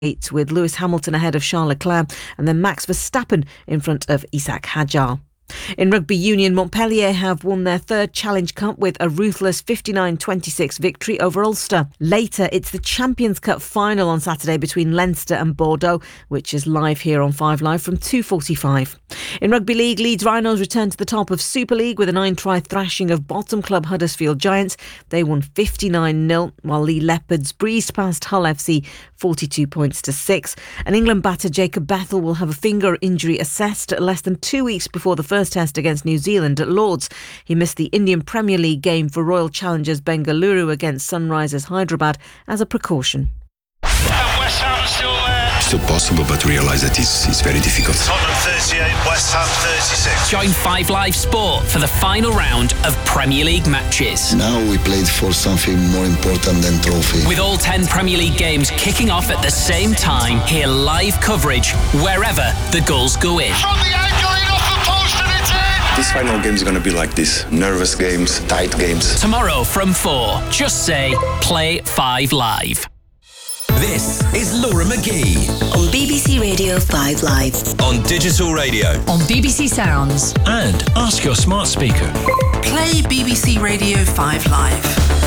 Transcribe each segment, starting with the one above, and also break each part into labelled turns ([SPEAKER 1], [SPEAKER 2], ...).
[SPEAKER 1] with Lewis Hamilton ahead of Charles Leclerc and then Max Verstappen in front of Isaac Hadjar. In rugby union, Montpellier have won their third Challenge Cup with a ruthless 59-26 victory over Ulster. Later, it's the Champions Cup final on Saturday between Leinster and Bordeaux, which is live here on 5 Live from 2:45. In Rugby League, Leeds Rhinos returned to the top of Super League with a 9-try thrashing of bottom club Huddersfield Giants. They won 59-0, while Lee Leopards breezed past Hull FC 42 points to 6. And England batter Jacob Bethel will have a finger injury assessed less than 2 weeks before the first test against New Zealand at Lords. He missed the Indian Premier League game for Royal Challengers Bengaluru against Sunrisers Hyderabad as a precaution.
[SPEAKER 2] West Ham still there.
[SPEAKER 3] Still possible, but realise that it's very difficult.
[SPEAKER 2] Tottenham 38, West Ham 36.
[SPEAKER 4] Join 5 Live Sport for the final round of Premier League matches.
[SPEAKER 5] Now we played for something more important than trophy.
[SPEAKER 4] With all 10 Premier League games kicking off at the same time, hear live coverage wherever the goals go in.
[SPEAKER 2] From the angle, in off the post and it's in.
[SPEAKER 3] This final game is going to be like this. Nervous games, tight games.
[SPEAKER 4] Tomorrow from 4, just say Play 5 Live.
[SPEAKER 6] This is Laura McGee
[SPEAKER 7] on BBC Radio 5 Live,
[SPEAKER 6] on digital radio,
[SPEAKER 8] on BBC Sounds,
[SPEAKER 6] and ask your smart speaker.
[SPEAKER 8] Play BBC Radio 5 Live.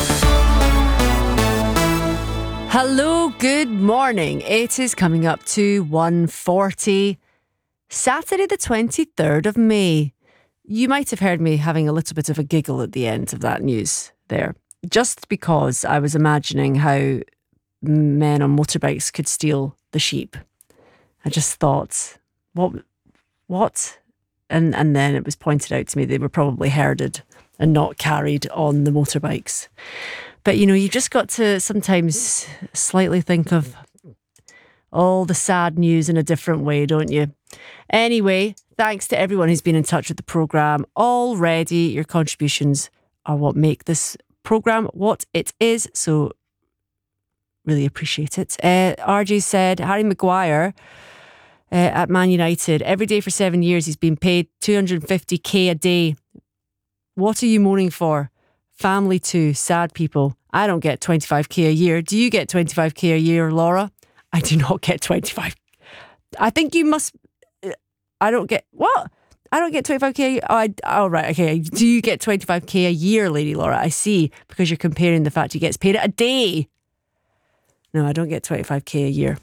[SPEAKER 8] Hello, good morning. It is coming up to 1:40, Saturday the 23rd of May. You might have heard me having a little bit of a giggle at the end of that news there, just because I was imagining how men on motorbikes could steal the sheep. I just thought, what? And then it was pointed out to me they were probably herded and not carried on the motorbikes. But you know, you just got to sometimes slightly think of all the sad news in a different way, don't you? Anyway, thanks to everyone who's been in touch with the programme already. Your contributions are what make this programme what it is, so really appreciate it. RJ said, Harry Maguire at Man United, every day for 7 years he's been paid 250k a day. What are you moaning for? Family too, sad people. I don't get 25k a year. Do you get 25k a year, Laura? I do not get 25. I think you must. I don't get what? I don't get 25k. Oh, right, okay. Do you get 25k a year, Lady Laura? I see, because you're comparing the fact he gets paid a day. No, I don't get 25k a year.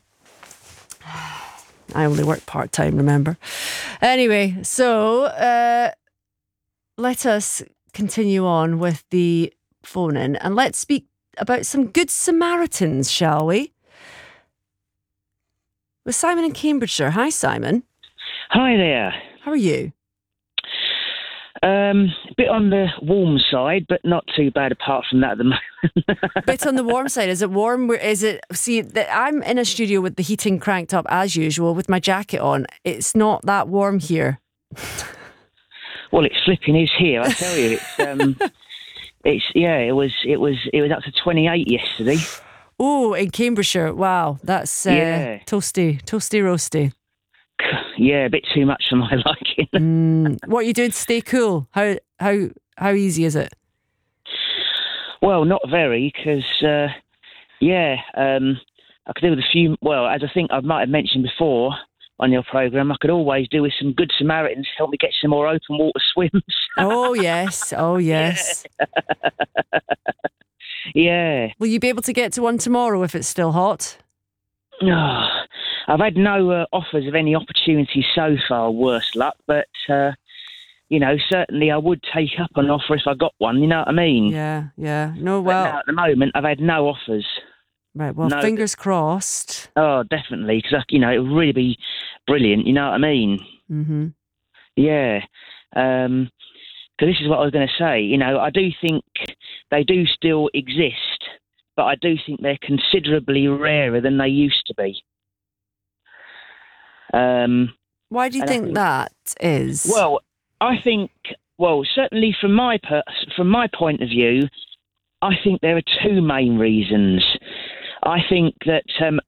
[SPEAKER 8] I only work part-time, remember? Anyway, so let us continue on with the phone-in and let's speak about some Good Samaritans, shall we? With Simon in Cambridgeshire. Hi, Simon.
[SPEAKER 9] Hi there.
[SPEAKER 8] How are you?
[SPEAKER 9] A bit on the warm side, but not too bad apart from that at the moment.
[SPEAKER 8] Bit on the warm side. Is it warm? Is it? See, I'm in a studio with the heating cranked up as usual with my jacket on. It's not that warm here.
[SPEAKER 9] Well, it's flipping is here. I tell you, it was up to 28 yesterday.
[SPEAKER 8] Oh, in Cambridgeshire. Wow, that's toasty, roasty.
[SPEAKER 9] Yeah, a bit too much for my liking.
[SPEAKER 8] What are you doing to stay cool? How easy is it?
[SPEAKER 9] Well, not very, because I could do with a few. Well, as I think I might have mentioned before on your programme, I could always do with some Good Samaritans to help me get some more open water swims.
[SPEAKER 8] Oh yes.
[SPEAKER 9] Yeah.
[SPEAKER 8] Will you be able to get to one tomorrow if it's still hot?
[SPEAKER 9] Oh, I've had no offers of any opportunities so far, worse luck, but, certainly I would take up an offer if I got one, you know what I mean?
[SPEAKER 8] Yeah. No, well...
[SPEAKER 9] But no, at the moment, I've had no offers.
[SPEAKER 8] Right, well, fingers crossed.
[SPEAKER 9] Oh, definitely, because, it would really be brilliant, you know what I mean?
[SPEAKER 8] Mm-hmm.
[SPEAKER 9] Yeah. Because this is what I was going to say, I do think they do still exist, but I do think they're considerably rarer than they used to be.
[SPEAKER 8] Why do you think that is?
[SPEAKER 9] Well, I think, certainly from my point of view, I think there are two main reasons. I think that,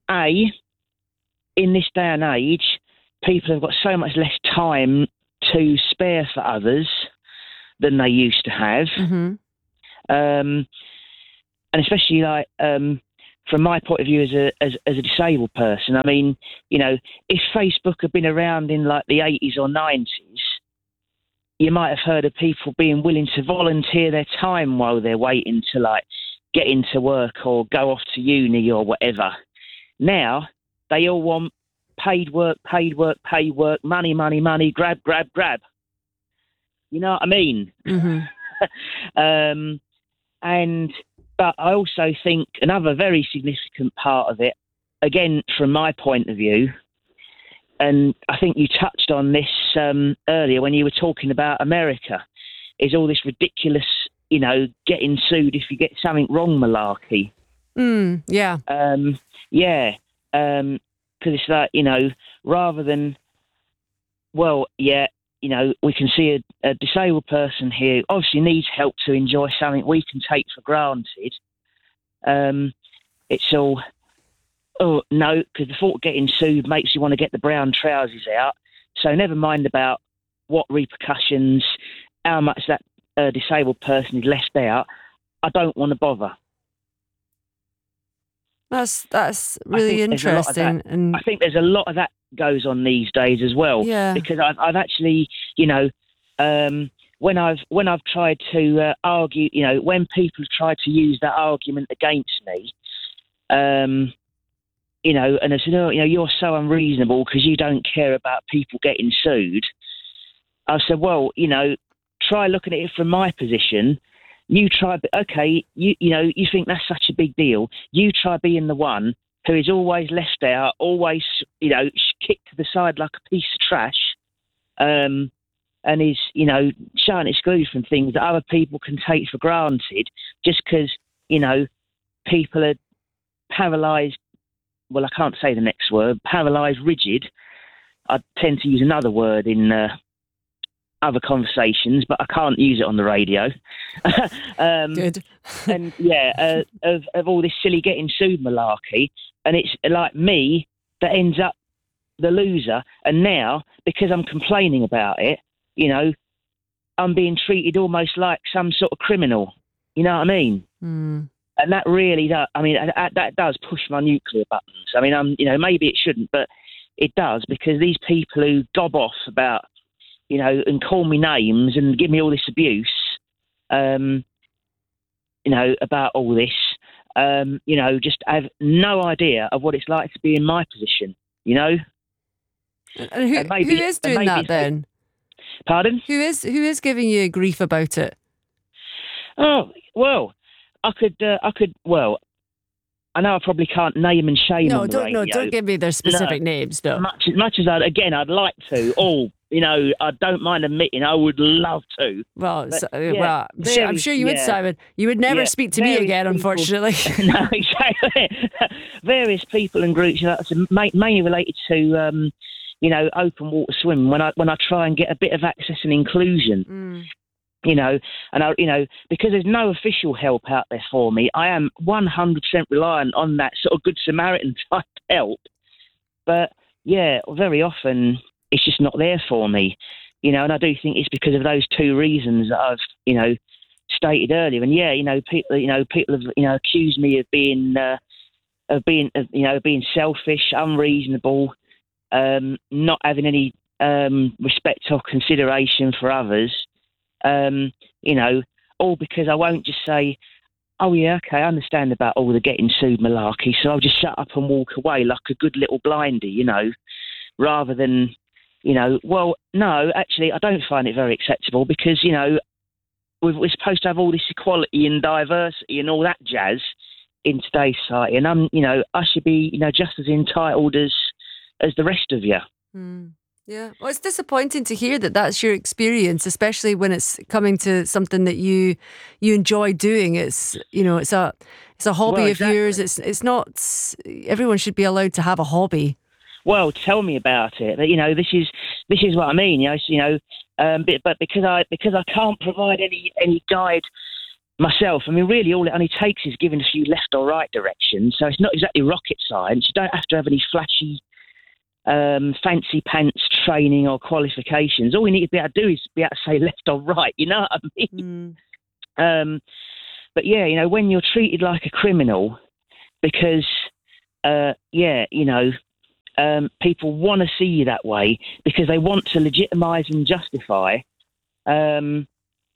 [SPEAKER 9] in this day and age, people have got so much less time to spare for others than they used to have.
[SPEAKER 8] Mm-hmm.
[SPEAKER 9] And especially from my point of view as a disabled person, I mean, you know, if Facebook had been around in like the 80s or 90s, you might have heard of people being willing to volunteer their time while they're waiting to like get into work or go off to uni or whatever. Now they all want paid work, money, grab. You know what I mean?
[SPEAKER 8] Mm-hmm.
[SPEAKER 9] But I also think another very significant part of it, again, from my point of view, and I think you touched on this earlier when you were talking about America, is all this ridiculous, you know, getting sued if you get something wrong malarkey.
[SPEAKER 8] Yeah.
[SPEAKER 9] Because it's like, you know, rather than, well, yeah, you know, we can see a disabled person here obviously needs help to enjoy something we can take for granted. It's all, oh, no, because the thought of getting sued makes you want to get the brown trousers out. So never mind about what repercussions, how much that disabled person is left out. I don't want to bother.
[SPEAKER 8] That's really interesting. And
[SPEAKER 9] I think there's a lot of that goes on these days as well.
[SPEAKER 8] Yeah.
[SPEAKER 9] Because I've actually, you know, when I've tried to argue, you know, when people have tried to use that argument against me, you know, and they said, oh, you know, you're so unreasonable because you don't care about people getting sued. I said, well, you know, try looking at it from my position. You try, okay, you know, you think that's such a big deal. You try being the one who is always left out, always, you know, kicked to the side like a piece of trash, and is, you know, showing excluded from things that other people can take for granted just because, you know, people are paralysed. Well, I can't say the next word, paralysed rigid. I tend to use another word in other conversations, but I can't use it on the radio.
[SPEAKER 8] Good.
[SPEAKER 9] And yeah, of all this silly getting sued malarkey, and it's like me that ends up the loser. And now, because I'm complaining about it, you know, I'm being treated almost like some sort of criminal. You know what I mean?
[SPEAKER 8] Mm.
[SPEAKER 9] And that really does. I mean, that does push my nuclear buttons. I mean, you know, maybe it shouldn't, but it does, because these people who gob off about, you know, and call me names and give me all this abuse, you know, about all this, you know, just have no idea of what it's like to be in my position, you know?
[SPEAKER 8] And who is doing that then?
[SPEAKER 9] Pardon?
[SPEAKER 8] Who is giving you grief about it?
[SPEAKER 9] Oh, well, I could, well, I know I probably can't name and shame on the radio.
[SPEAKER 8] No, don't give me their specific names, though.
[SPEAKER 9] Much as I'd like to, you know, I don't mind admitting I would love to.
[SPEAKER 8] Well,
[SPEAKER 9] but,
[SPEAKER 8] I'm sure you would, Simon. You would never speak to me again, unfortunately.
[SPEAKER 9] No, exactly. Various people and groups, you know, mainly related to, you know, open water swimming. When I try and get a bit of access and inclusion, you know, and you know, because there's no official help out there for me, I am 100% reliant on that sort of Good Samaritan type help. But yeah, very often it's just not there for me, you know, and I do think it's because of those two reasons that I've, you know, stated earlier. And yeah, you know, people have, you know, accused me of being selfish, unreasonable, not having any respect or consideration for others. You know, all because I won't just say, oh yeah, okay, I understand about all the getting sued malarkey, so I'll just shut up and walk away like a good little blindy, you know, rather than, you know, well, no, actually, I don't find it very acceptable because, you know, we're supposed to have all this equality and diversity and all that jazz in today's society, and you know, I should be, you know, just as entitled as the rest of you.
[SPEAKER 8] Mm. Yeah, well, it's disappointing to hear that that's your experience, especially when it's coming to something that you enjoy doing. It's, you know, it's a hobby of yours. It's not. Everyone should be allowed to have a hobby.
[SPEAKER 9] Well, tell me about it. You know, this is what I mean. You know, but because I can't provide any guide myself. I mean, really, all it only takes is giving a few left or right directions. So it's not exactly rocket science. You don't have to have any flashy, fancy pants training or qualifications. All we need to be able to do is be able to say left or right, you know what I mean? But yeah, you know, when you're treated like a criminal because, people want to see you that way because they want to legitimise and justify, and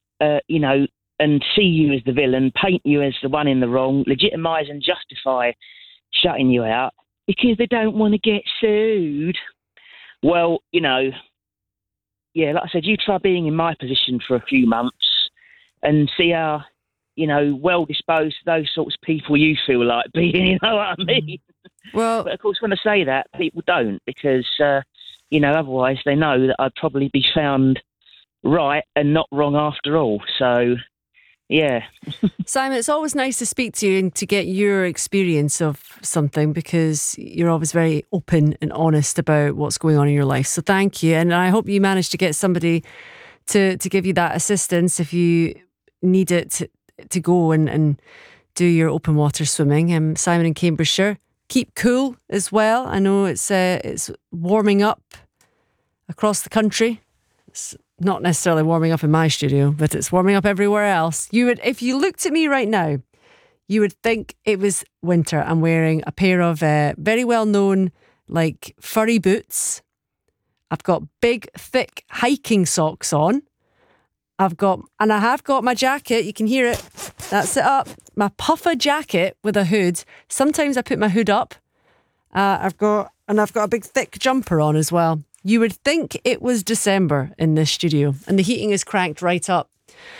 [SPEAKER 9] see you as the villain, paint you as the one in the wrong, legitimise and justify shutting you out because they don't want to get sued. Well, like I said, you try being in my position for a few months and see how, well-disposed those sorts of people you feel like being, you know what I mean?
[SPEAKER 8] Well,
[SPEAKER 9] but of course, when I say that, people don't because, otherwise they know that I'd probably be found right and not wrong after all. So, yeah.
[SPEAKER 8] Simon, it's always nice to speak to you and to get your experience of something because you're always very open and honest about what's going on in your life. So thank you. And I hope you manage to get somebody to give you that assistance if you need it to go and do your open water swimming. Simon in Cambridgeshire. Keep cool as well. I know it's warming up across the country. It's not necessarily warming up in my studio, but it's warming up everywhere else. If you looked at me right now, you would think it was winter. I'm wearing a pair of very well-known, furry boots. I've got big, thick hiking socks on. I have got my jacket. You can hear it. That's it up. My puffer jacket with a hood. Sometimes I put my hood up. I've got a big thick jumper on as well. You would think it was December in this studio, and the heating is cranked right up.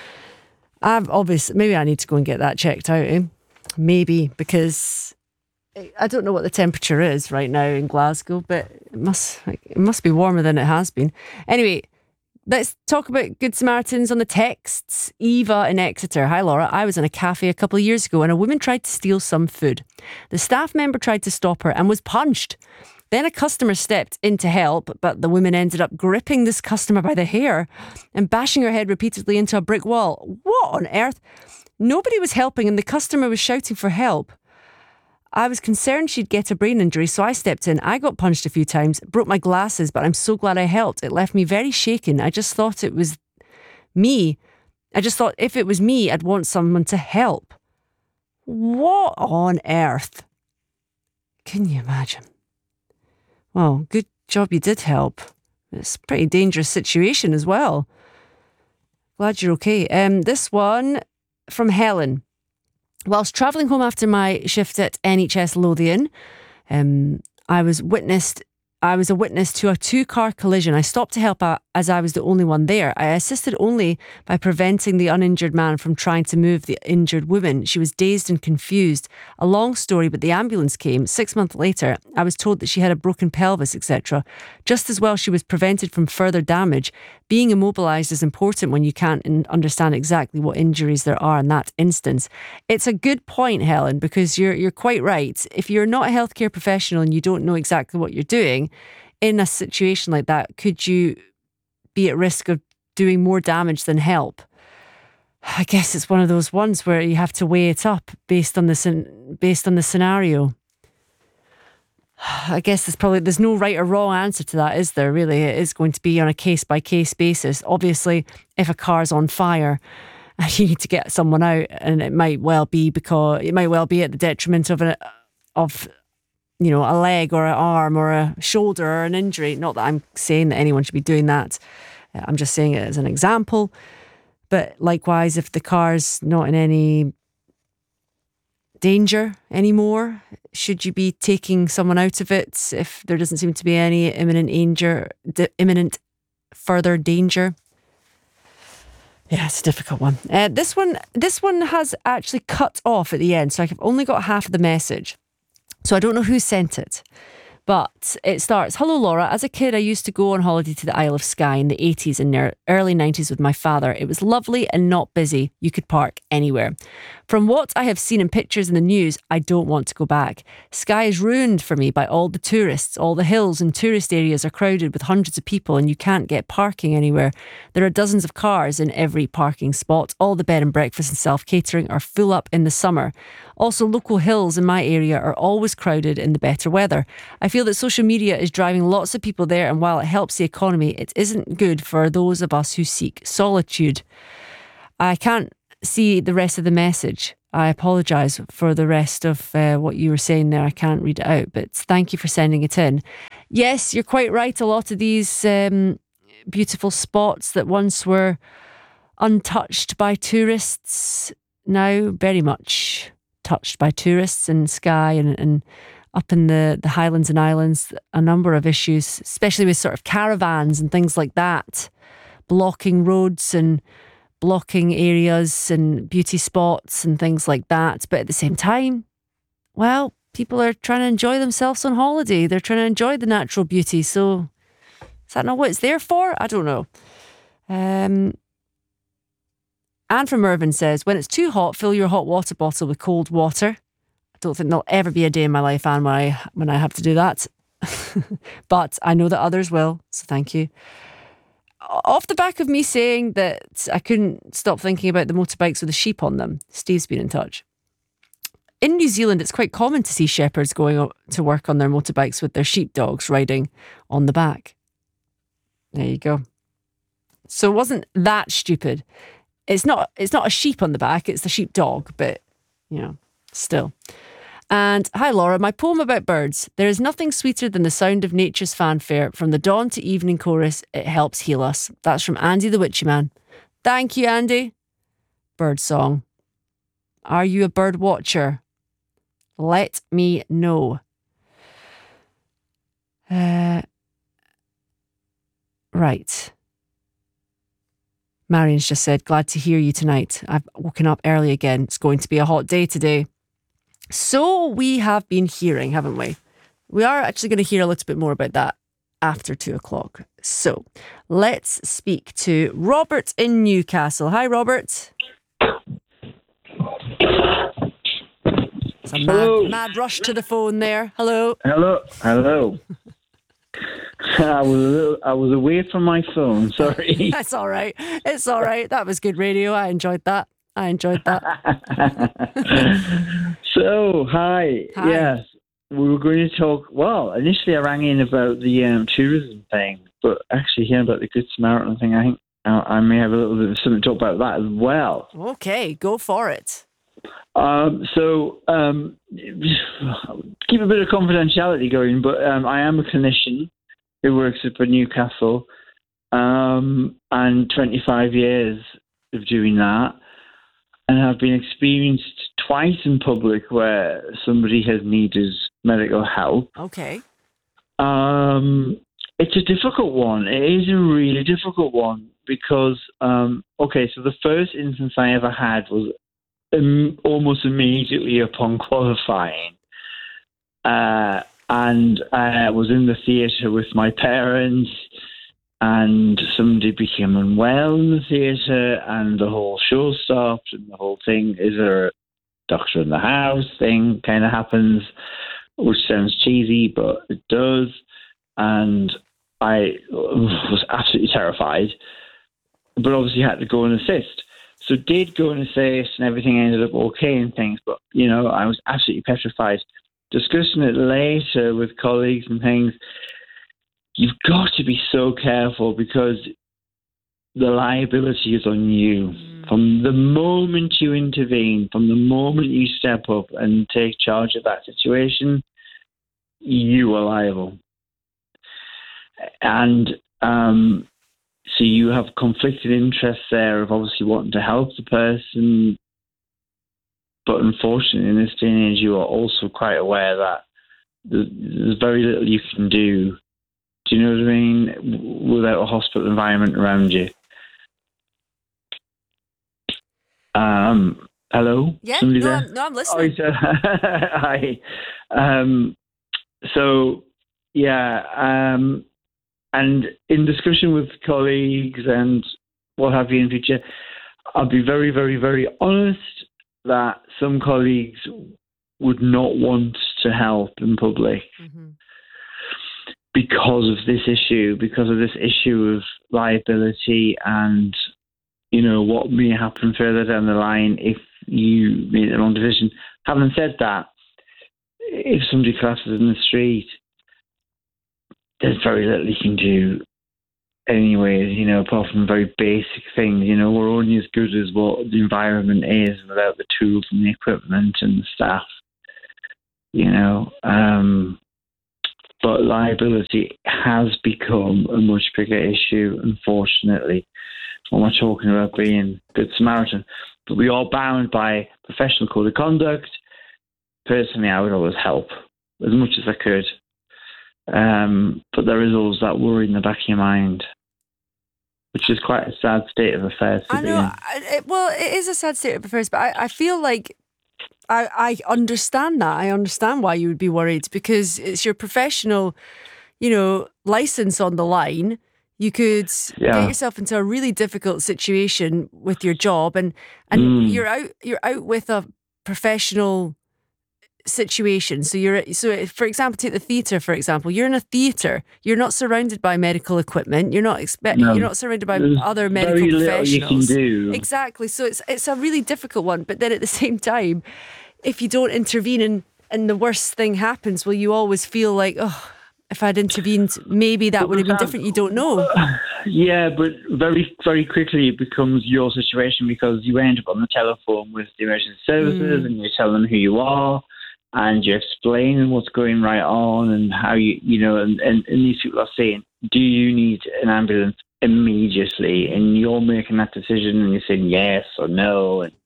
[SPEAKER 8] Maybe I need to go and get that checked out. Maybe because I don't know what the temperature is right now in Glasgow, but it must be warmer than it has been. Anyway. Let's talk about Good Samaritans on the texts. Eva in Exeter. Hi, Laura. I was in a cafe a couple of years ago and a woman tried to steal some food. The staff member tried to stop her and was punched. Then a customer stepped in to help, but the woman ended up gripping this customer by the hair and bashing her head repeatedly into a brick wall. What on earth? Nobody was helping and the customer was shouting for help. I was concerned she'd get a brain injury, so I stepped in. I got punched a few times, broke my glasses, but I'm so glad I helped. It left me very shaken. I just thought it was me. I just thought if it was me, I'd want someone to help. What on earth? Can you imagine? Well, good job you did help. It's a pretty dangerous situation as well. Glad you're okay. This one from Helen. Whilst travelling home after my shift at NHS Lothian, I was a witness to a two-car collision. I stopped to help out as I was the only one there. I assisted only by preventing the uninjured man from trying to move the injured woman. She was dazed and confused. A long story, but the ambulance came. 6 months later, I was told that she had a broken pelvis, etc. Just as well, she was prevented from further damage. Being immobilised is important when you can't understand exactly what injuries there are in that instance. It's a good point, Helen, because you're quite right. If you're not a healthcare professional and you don't know exactly what you're doing, in a situation like that, could you be at risk of doing more damage than help? I guess it's one of those ones where you have to weigh it up based on the scenario. I guess there's no right or wrong answer to that, is there? Really, it is going to be on a case-by-case basis. Obviously, if a car's on fire, you need to get someone out, and it might well be at the detriment of a leg or an arm or a shoulder or an injury. Not that I'm saying that anyone should be doing that. I'm just saying it as an example. But likewise, if the car's not in any danger anymore, should you be taking someone out of it if there doesn't seem to be any imminent further danger? Yeah, it's a difficult one. This one has actually cut off at the end, so I've only got half of the message. So I don't know who sent it, but it starts, "Hello Laura, as a kid I used to go on holiday to the Isle of Skye in the 80s and early 90s with my father. It was lovely and not busy. You could park anywhere. From what I have seen in pictures in the news, I don't want to go back. Skye is ruined for me by all the tourists. All the hills and tourist areas are crowded with hundreds of people and you can't get parking anywhere. There are dozens of cars in every parking spot. All the bed and breakfast and self-catering are full up in the summer. Also, local hills in my area are always crowded in the better weather. I feel that social media is driving lots of people there, and while it helps the economy, it isn't good for those of us who seek solitude." I can't see the rest of the message. I apologise for the rest of what you were saying there. I can't read it out, but thank you for sending it in. Yes, you're quite right. A lot of these beautiful spots that once were untouched by tourists, now very much touched by tourists and Skye and up in the Highlands and Islands, a number of issues, especially with sort of caravans and things like that, blocking roads and blocking areas and beauty spots and things like that. But at the same time, well, people are trying to enjoy themselves on holiday. They're trying to enjoy the natural beauty. So is that not what it's there for? I don't know. Anne from Irvine says, when it's too hot, fill your hot water bottle with cold water. I don't think there'll ever be a day in my life, Anne, when I have to do that. But I know that others will, so thank you. Off the back of me saying that I couldn't stop thinking about the motorbikes with the sheep on them, Steve's been in touch. In New Zealand, it's quite common to see shepherds going to work on their motorbikes with their sheepdogs riding on the back. There you go. So it wasn't that stupid. It's not a sheep on the back, it's the sheepdog, but, you know, still. And hi Laura, my poem about birds. There is nothing sweeter than the sound of nature's fanfare. From the dawn to evening chorus, it helps heal us. That's from Andy the Witchy Man. Thank you, Andy. Bird song. Are you a bird watcher? Let me know. Right. Marion's just said, glad to hear you tonight. I've woken up early again. It's going to be a hot day today. So we have been hearing, haven't we? We are actually going to hear a little bit more about that after 2:00. So let's speak to Robert in Newcastle. Hi, Robert. It's a mad rush to the phone there. Hello.
[SPEAKER 10] Hello. I was away from my phone. Sorry.
[SPEAKER 8] That's all right. It's all right. That was good radio. I enjoyed that.
[SPEAKER 10] So, hi. Yes, we were going to talk. Well, initially I rang in about the tourism thing, but actually hearing about the Good Samaritan thing, I think I may have a little bit of something to talk about that as well.
[SPEAKER 8] Okay, go for it.
[SPEAKER 10] So, keep a bit of confidentiality going, but I am a clinician who works up in Newcastle, and 25 years of doing that. And I've been experienced twice in public where somebody has needed medical help.
[SPEAKER 8] Okay.
[SPEAKER 10] It's a difficult one. It is a really difficult one because, so the first instance I ever had was almost immediately upon qualifying. And I was in the theatre with my parents, and somebody became unwell in the theatre, and the whole show stopped, and the whole thing, is there a doctor in the house thing kind of happens, which sounds cheesy, but it does. And I was absolutely terrified, but obviously had to go and assist. So did go and assist, and everything ended up okay and things, but, I was absolutely petrified. Discussing it later with colleagues and things, you've got to be so careful because the liability is on you. From the moment you intervene, from the moment you step up and take charge of that situation, you are liable. And so you have conflicted interests there of obviously wanting to help the person, but unfortunately in this day and age you are also quite aware that there's very little you can do. Do you know what I mean? Without a hospital environment around you. Hello?
[SPEAKER 8] Yeah,
[SPEAKER 10] Somebody
[SPEAKER 8] no,
[SPEAKER 10] there?
[SPEAKER 8] I'm listening.
[SPEAKER 10] Hi. And in discussion with colleagues and what have you in future, I'll be very, very, very honest that some colleagues would not want to help in public. Mm-hmm. Because of this issue of liability and, what may happen further down the line if you made the wrong decision. Having said that, if somebody collapses in the street, there's very little you can do. anyways, you know, apart from very basic things. You know, we're only as good as what the environment is without the tools and the equipment and the staff. You know, but liability has become a much bigger issue, unfortunately, when we're talking about being Good Samaritan. But we are bound by professional code of conduct. Personally, I would always help as much as I could. But there is always that worry in the back of your mind, which is quite a sad state of affairs to be in.
[SPEAKER 8] It is a sad state of affairs, but I feel like I understand that. I understand why you would be worried, because it's your professional, you know, license on the line. You could get yourself into a really difficult situation with your job, and you're out with a professional situation. So for example, take the theatre, for example. You're in a theatre. You're not surrounded by medical equipment. You're not you're not surrounded by other medical professionals.
[SPEAKER 10] You can do.
[SPEAKER 8] Exactly. So it's a really difficult one. But then at the same time, if you don't intervene and the worst thing happens, well, you always feel like, oh, if I'd intervened, maybe that would have been different. You don't know.
[SPEAKER 10] Yeah, but very, very quickly it becomes your situation, because you end up on the telephone with the emergency services and you tell them who you are. And you're explaining what's going right on and how you know, and these people are saying, do you need an ambulance immediately? And you're making that decision and you're saying yes or no. And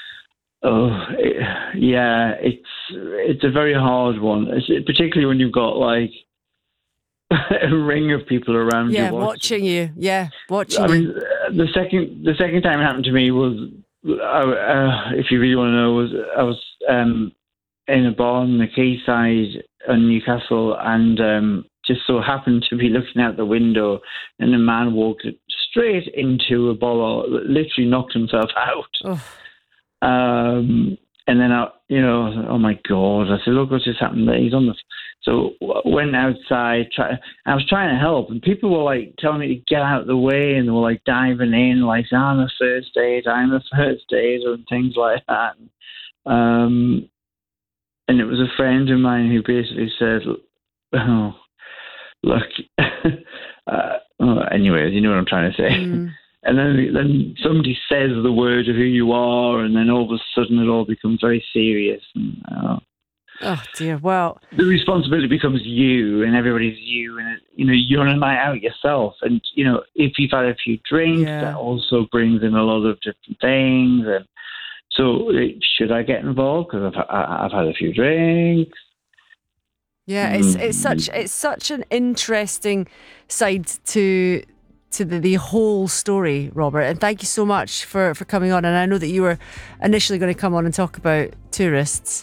[SPEAKER 10] it's a very hard one, particularly when you've got like a ring of people around you watching you.
[SPEAKER 8] Yeah, watching.
[SPEAKER 10] I mean, the second time it happened to me was, if you really want to know, I was in a bar on the quayside in Newcastle, and just so happened to be looking out the window, and a man walked straight into a bottle, literally knocked himself out. And then oh my God! I said, look what's just happened there. He's on the. So I went outside. I was trying to help, and people were like telling me to get out of the way, and they were like diving in, like I'm a first aider, and things like that. And it was a friend of mine who basically said, oh, look, anyways, you know what I'm trying to say. And then somebody says the word of who you are, and then all of a sudden it all becomes very serious. And,
[SPEAKER 8] oh, dear. Well,
[SPEAKER 10] the responsibility becomes you, and everybody's you, and you're on a night out yourself. And, if you've had a few drinks, that also brings in a lot of different things. And so, should I get involved? Because I've had a few drinks.
[SPEAKER 8] Yeah, it's such an interesting side to the whole story, Robert. And thank you so much for coming on. And I know that you were initially going to come on and talk about tourists,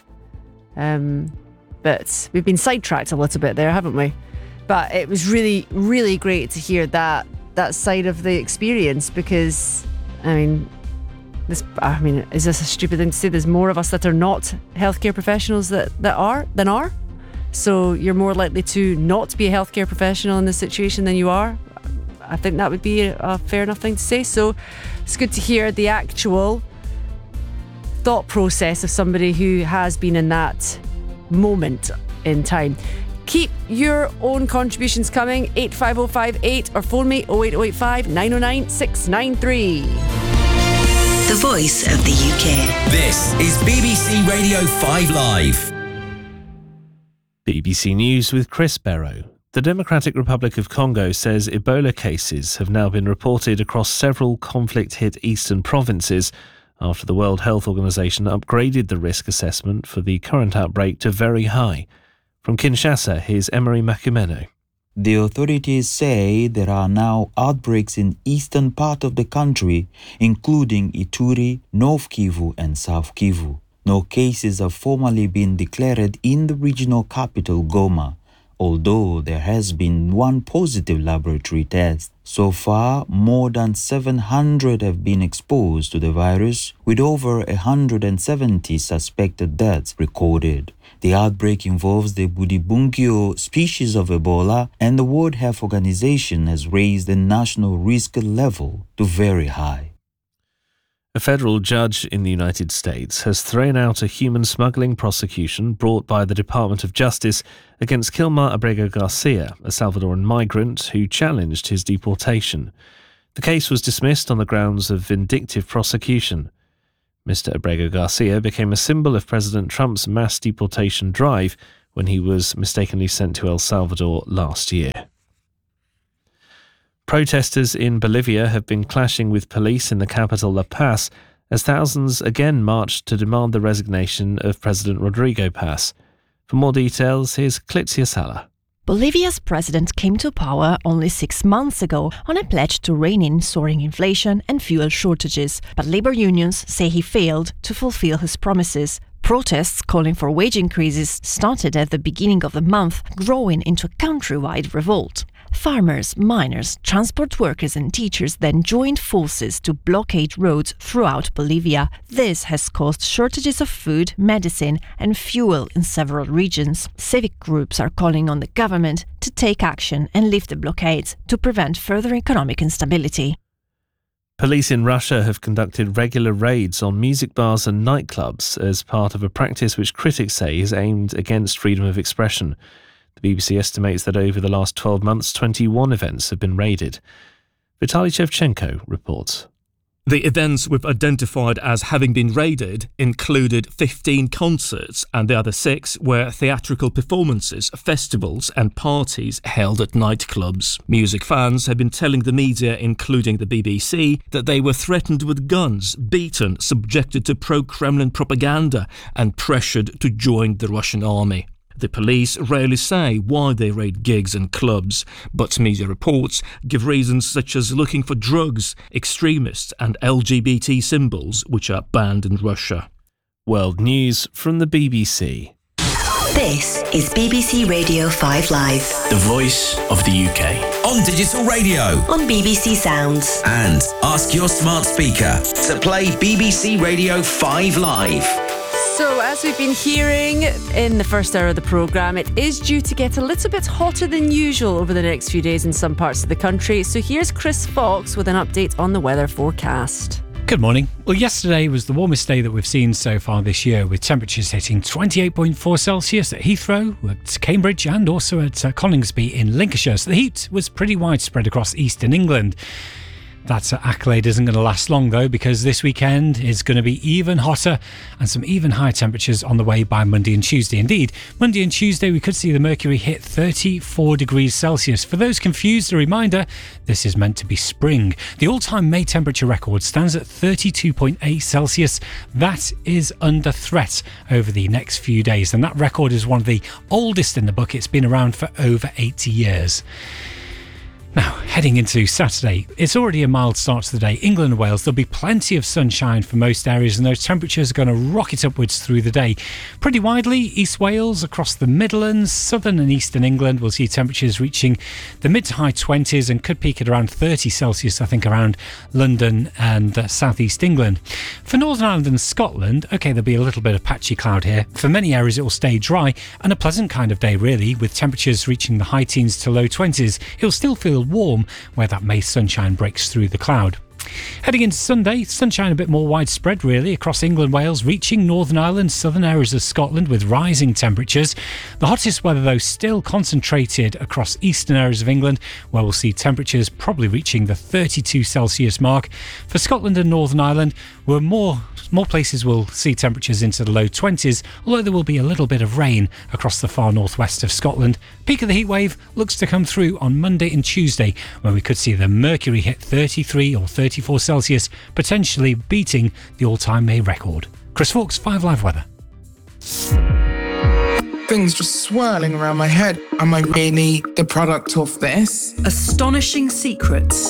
[SPEAKER 8] but we've been sidetracked a little bit there, haven't we? But it was really, really great to hear that side of the experience, because is this a stupid thing to say? There's more of us that are not healthcare professionals than are. So you're more likely to not be a healthcare professional in this situation than you are. I think that would be a fair enough thing to say. So it's good to hear the actual thought process of somebody who has been in that moment in time. Keep your own contributions coming, 85058, or phone me 08085 909 693.
[SPEAKER 7] The voice of the UK.
[SPEAKER 6] This is BBC Radio 5 Live.
[SPEAKER 11] BBC News with Chris Barrow. The Democratic Republic of Congo says Ebola cases have now been reported across several conflict-hit eastern provinces after the World Health Organization upgraded the risk assessment for the current outbreak to very high. From Kinshasa, here's Emery Makumeno.
[SPEAKER 12] The authorities say there are now outbreaks in eastern part of the country, including Ituri, North Kivu and South Kivu. No cases have formally been declared in the regional capital, Goma, although there has been one positive laboratory test. So far, more than 700 have been exposed to the virus, with over 170 suspected deaths recorded. The outbreak involves the Budibungyo species of Ebola, and the World Health Organization has raised the national risk level to very high.
[SPEAKER 11] A federal judge in the United States has thrown out a human smuggling prosecution brought by the Department of Justice against Kilmar Abrego Garcia, a Salvadoran migrant who challenged his deportation. The case was dismissed on the grounds of vindictive prosecution. Mr. Abrego Garcia became a symbol of President Trump's mass deportation drive when he was mistakenly sent to El Salvador last year. Protesters in Bolivia have been clashing with police in the capital La Paz as thousands again marched to demand the resignation of President Rodrigo Paz. For more details, here's Clitzia Sala.
[SPEAKER 13] Bolivia's president came to power only 6 months ago on a pledge to rein in soaring inflation and fuel shortages, but labor unions say he failed to fulfill his promises. Protests calling for wage increases started at the beginning of the month, growing into a countrywide revolt. Farmers, miners, transport workers and teachers then joined forces to blockade roads throughout Bolivia. This has caused shortages of food, medicine and fuel in several regions. Civic groups are calling on the government to take action and lift the blockades to prevent further economic instability.
[SPEAKER 11] Police in Russia have conducted regular raids on music bars and nightclubs as part of a practice which critics say is aimed against freedom of expression. The BBC estimates that over the last 12 months, 21 events have been raided. Vitaly Shevchenko reports.
[SPEAKER 14] The events we've identified as having been raided included 15 concerts, and the other 6 were theatrical performances, festivals and parties held at nightclubs. Music fans have been telling the media, including the BBC, that they were threatened with guns, beaten, subjected to pro-Kremlin propaganda and pressured to join the Russian army. The police rarely say why they raid gigs and clubs, but media reports give reasons such as looking for drugs, extremists and LGBT symbols which are banned in Russia.
[SPEAKER 11] World News from the BBC.
[SPEAKER 7] This is BBC Radio 5 Live.
[SPEAKER 6] The voice of the UK. On digital radio.
[SPEAKER 7] On BBC Sounds.
[SPEAKER 6] And ask your smart speaker to play BBC Radio 5 Live.
[SPEAKER 8] So, as we've been hearing in the first hour of the programme, it is due to get a little bit hotter than usual over the next few days in some parts of the country. So here's Chris Fox with an update on the weather forecast.
[SPEAKER 15] Good morning. Well, yesterday was the warmest day that we've seen so far this year, with temperatures hitting 28.4 Celsius at Heathrow, at Cambridge and also at Coningsby in Lincolnshire. So the heat was pretty widespread across eastern England. That accolade isn't going to last long, though, because this weekend is going to be even hotter and some even higher temperatures on the way by Monday and Tuesday. Indeed, Monday and Tuesday we could see the mercury hit 34 degrees Celsius. For those confused, a reminder, this is meant to be spring. The all-time May temperature record stands at 32.8 Celsius. That is under threat over the next few days, and that record is one of the oldest in the book. It's been around for over 80 years. Now, heading into Saturday, it's already a mild start to the day. England and Wales, there'll be plenty of sunshine for most areas, and those temperatures are going to rocket upwards through the day. Pretty widely, East Wales, across the Midlands, southern and eastern England, we'll see temperatures reaching the mid to high 20s and could peak at around 30 Celsius, I think, around London and southeast England. For Northern Ireland and Scotland, OK, there'll be a little bit of patchy cloud here. For many areas, it will stay dry and a pleasant kind of day, really, with temperatures reaching the high teens to low 20s. It'll still feel warm where that May sunshine breaks through the cloud. Heading into Sunday, sunshine a bit more widespread really across England, Wales, reaching Northern Ireland, southern areas of Scotland with rising temperatures. The hottest weather though still concentrated across eastern areas of England, where we'll see temperatures probably reaching the 32 Celsius mark. For Scotland and Northern Ireland, where more places will see temperatures into the low 20s, although there will be a little bit of rain across the far northwest of Scotland. Peak of the heatwave looks to come through on Monday and Tuesday, when we could see the mercury hit 33 or 34 Celsius, potentially beating the all-time May record. Chris Fawkes, 5 Live Weather.
[SPEAKER 16] Things just swirling around my head. Am I really the product of this?
[SPEAKER 17] Astonishing secrets